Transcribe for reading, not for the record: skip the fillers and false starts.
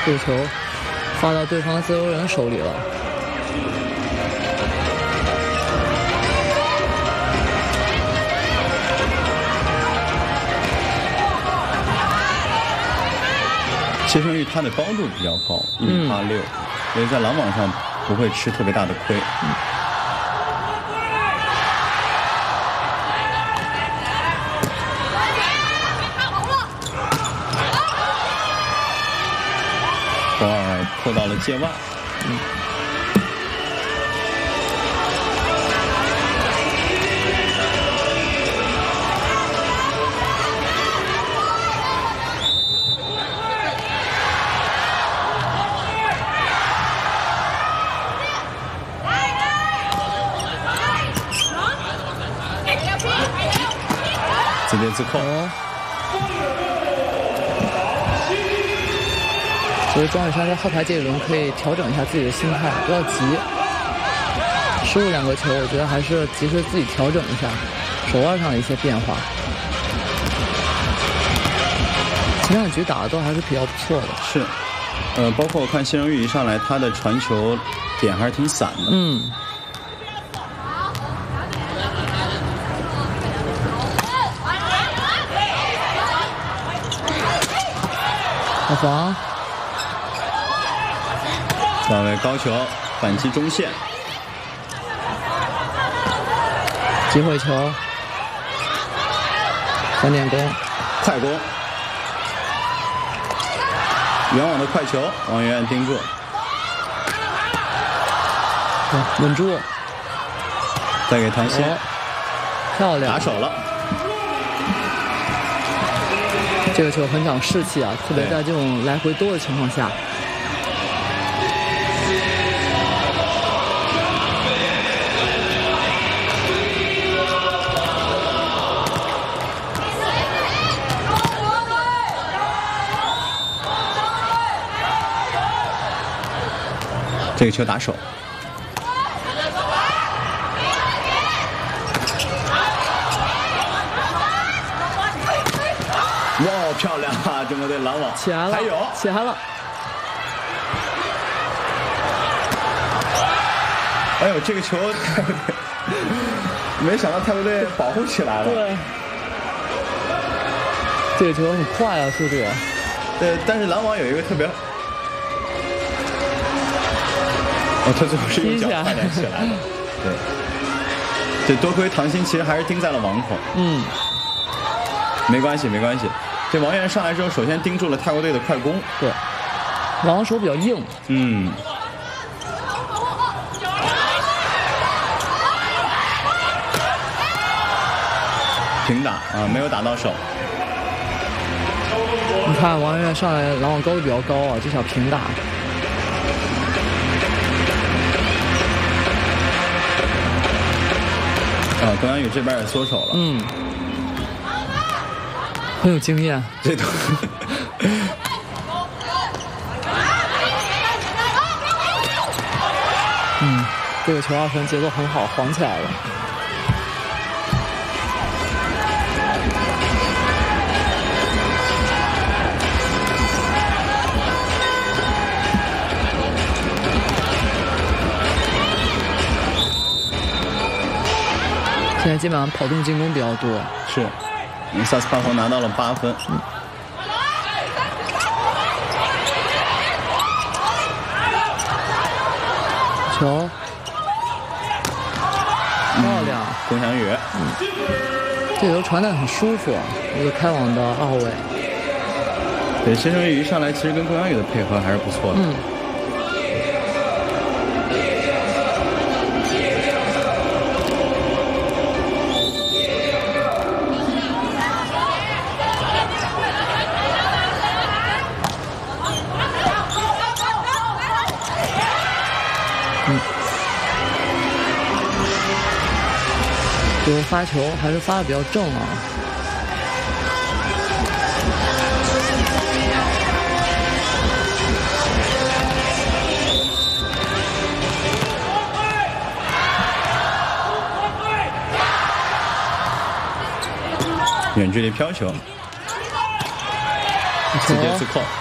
这个球发到对方的自由人手里了。 谢生育他的高度比较高，1.86米，所以在拦网上不会吃特别大的亏。博尔扣到了界外。自跌自扣。 所以庄宇珊在后台这一轮可以调整一下自己的心态，不要急。失误2个球，我觉得还是及时自己调整一下手腕上的一些变化。前2局打的都还是比较不错的。 是，包括我看谢生育一上来，他的传球点还是挺散的。 好防。 段位高球，反击中线， 机会球，3点攻， 快攻，远网的快球，王媛媛盯住， 稳住， 再给唐鑫， 漂亮， 打手了。 这个球很讲士气啊，特别在这种来回多的情况下。 这个球打手，哇，漂亮啊！中国队拦网起来了， 还有起来了。 哎呦，这个球没想到泰国队保护起来了。 对，这个球很快啊，速度。 对，但是拦网有一个特别。哦，他最后是用脚快点起来了。对，这多亏唐鑫其实还是盯在了网口。没关系，没关系。这王媛上来之后，首先盯住了泰国队的快攻。 对，王手比较硬。 平打啊，没有打到手。 你看王媛上来拦网高度比较高啊，这小平打。 龚阳宇这边也缩手了， 很有经验， 这都这个球2分节奏很好，晃起来了。现在基本上跑动进攻比较多。 是，萨斯帕侯拿到了8分。 球，漂亮， 龚翔宇。 这球传得很舒服，一个开网的2后卫。 对，谢生育一上来，其实跟龚翔宇的配合还是不错的。最后发球还是发的比较正啊。远距离飘球，自接自扣。